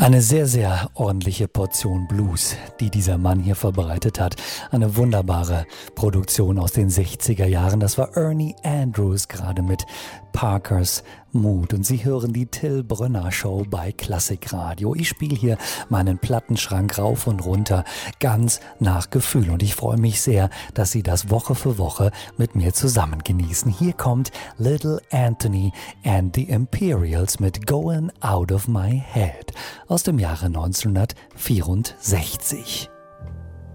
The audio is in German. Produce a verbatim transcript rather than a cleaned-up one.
Eine sehr, sehr ordentliche Portion Blues, die dieser Mann hier verbreitet hat. Eine wunderbare Produktion aus den sechziger Jahren. Das war Ernie Andrews, gerade mit Parker's Mood. Und Sie hören die Till Brönner Show bei Klassikradio. Ich spiele hier meinen Plattenschrank rauf und runter, ganz nach Gefühl. Und ich freue mich sehr, dass Sie das Woche für Woche mit mir zusammen genießen. Hier kommt Little Anthony and the Imperials mit Going Out of My Head aus dem Jahre neunzehnhundertvierundsechzig.